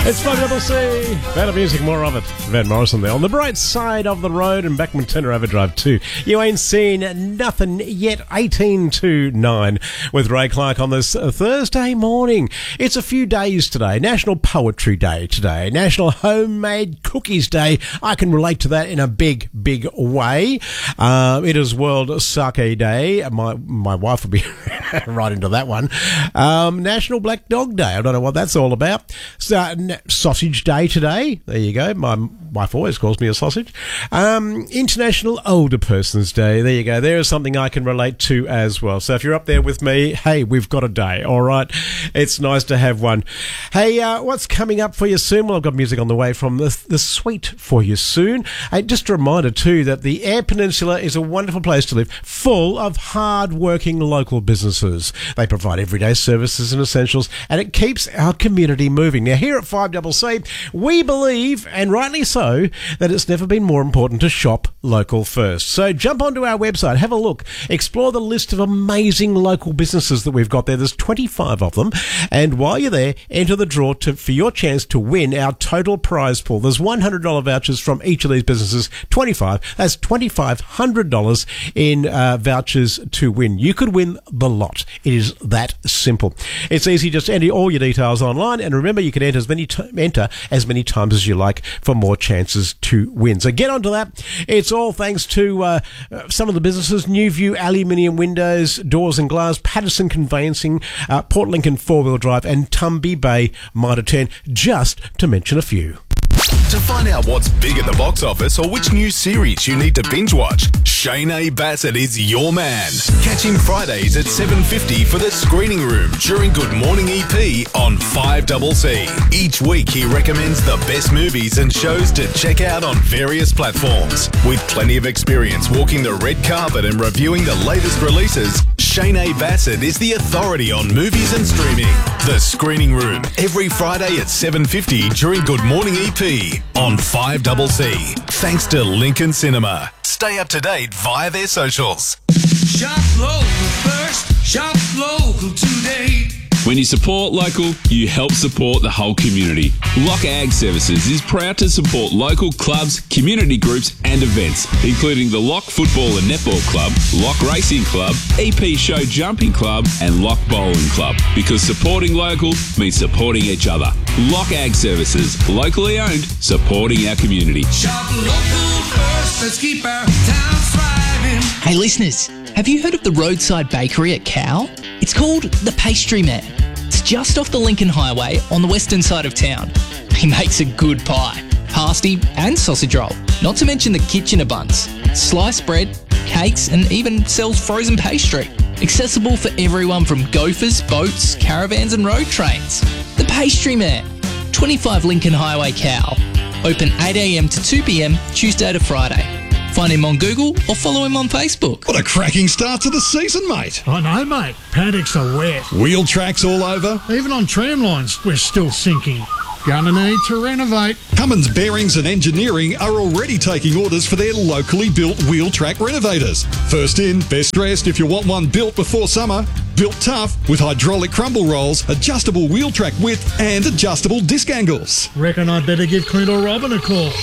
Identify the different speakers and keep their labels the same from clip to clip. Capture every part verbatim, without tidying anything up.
Speaker 1: It's five double C. Better music, more of it. Van Morrison there on the bright side of the road and Beckman Turner Overdrive two. You ain't seen nothing yet. eighteen to nine with Ray Clark on this Thursday morning. It's a few days today. National Poetry Day today. National Homemade Cookies Day. I can relate to that in a big, big way. Uh, it is World Sake Day. My my wife will be right into that one. Um, National Black Dog Day. I don't know what that's all about. So, Sausage Day today. There you go. My wife always calls me a sausage. Um, International Older Persons Day. There you go. There is something I can relate to as well. So if you're up there with me, hey, we've got a day. All right. It's nice to have one. Hey, uh, what's coming up for you soon? Well, I've got music on the way from the, the Sweet for you soon. Hey, just a reminder too that the Eyre Peninsula is a wonderful place to live, full of hard-working local businesses. They provide everyday services and essentials, and it keeps our community moving. Now, here at five double C, we believe, and rightly so, that it's never been more important to shop local first. So jump onto our website, have a look, explore the list of amazing local businesses that we've got there. There's twenty-five of them, and while you're there, enter the draw to, for your chance to win our total prize pool. There's one hundred dollars vouchers from each of these businesses, twenty-five. That's twenty-five hundred dollars in uh, vouchers to win. You could win the lot. It is that simple. It's easy. Just enter all your details online, and remember, you can enter as many t- enter as many times as you like for more chances to win. So get onto that. It's all thanks to uh, some of the businesses: New View Aluminium Windows, Doors and Glass, Patterson Conveyancing, uh, Port Lincoln Four Wheel Drive, and Tumby Bay Mitre ten, just to mention a few.
Speaker 2: To find out what's big at the box office or which new series you need to binge watch, Shane A. Bassett is your man. Catch him Fridays at seven fifty for The Screening Room during Good Morning E P on five double C. Each week he recommends the best movies and shows to check out on various platforms. With plenty of experience walking the red carpet and reviewing the latest releases, Shane A. Bassett is the authority on movies and streaming. The Screening Room, every Friday at seven fifty during Good Morning E P on five double C. Thanks to Lincoln Cinema. Stay up to date via their socials.
Speaker 3: Shop local first, shop local today.
Speaker 4: When you support local, you help support the whole community. Lock Ag Services is proud to support local clubs, community groups and events, including the Lock Football and Netball Club, Lock Racing Club, E P Show Jumping Club and Lock Bowling Club, because supporting local means supporting each other. Lock Ag Services, locally owned, supporting our community.
Speaker 3: Shop local first, let's keep our town thriving.
Speaker 5: Hey listeners, have you heard of the roadside bakery at Cow? It's called The Pastry Man. It's just off the Lincoln Highway on the western side of town. He makes a good pie, pasty and sausage roll, not to mention the Kitchener buns, sliced bread, cakes and even sells frozen pastry. Accessible for everyone from gophers, boats, caravans and road trains. The Pastry Man, twenty-five Lincoln Highway, Cow. Open eight a m to two p m Tuesday to Friday. Find him on Google or follow him on Facebook.
Speaker 6: What a cracking start to the season, mate.
Speaker 7: I know, mate. Paddocks are wet.
Speaker 6: Wheel tracks all over.
Speaker 7: Even on tram lines, we're still sinking. Gonna need to renovate.
Speaker 6: Cummins Bearings and Engineering are already taking orders for their locally built wheel track renovators. First in, best dressed if you want one built before summer. Built tough with hydraulic crumble rolls, adjustable wheel track width and adjustable disc angles.
Speaker 7: Reckon I'd better give Clint or Robin a call.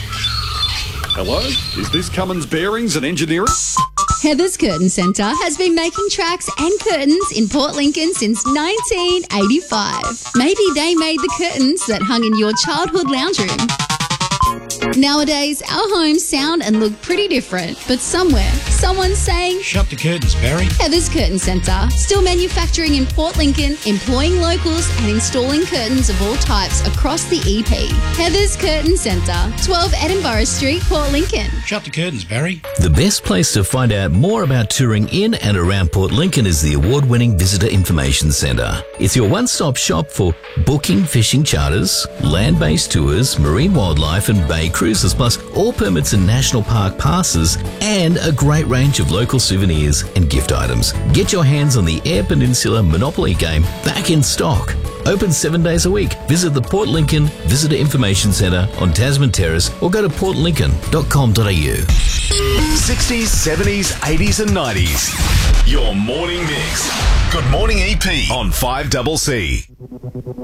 Speaker 6: Hello, is this Cummins Bearings and Engineering?
Speaker 8: Heather's Curtain Centre has been making tracks and curtains in Port Lincoln since nineteen eighty-five. Maybe they made the curtains that hung in your childhood lounge room. Nowadays, our homes sound and look pretty different, but somewhere, someone's saying,
Speaker 9: "Shut the curtains, Barry."
Speaker 8: Heather's Curtain Centre, still manufacturing in Port Lincoln, employing locals and installing curtains of all types across the E P. Heather's Curtain Centre, twelve Edinburgh Street, Port Lincoln.
Speaker 9: Shut the curtains, Barry.
Speaker 10: The best place to find out more about touring in and around Port Lincoln is the award-winning Visitor Information Centre. It's your one-stop shop for booking fishing charters, land-based tours, marine wildlife and bay cruises, plus all permits and national park passes, and a great range of local souvenirs and gift items. Get your hands on the Eyre Peninsula Monopoly game back in stock. Open seven days a week. Visit the Port Lincoln Visitor Information Centre on Tasman Terrace or go to port lincoln dot com dot a u.
Speaker 2: sixties, seventies, eighties and nineties. Your morning mix. Good Morning E P on five double C.